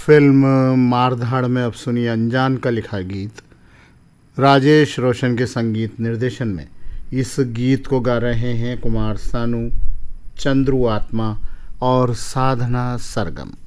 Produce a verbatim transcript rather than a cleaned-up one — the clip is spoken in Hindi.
फिल्म मारधाड़ में अब सुनिए अनजान का लिखा गीत राजेश रोशन के संगीत निर्देशन में। इस गीत को गा रहे हैं कुमार सानू, चंद्रू आत्मा और साधना सरगम।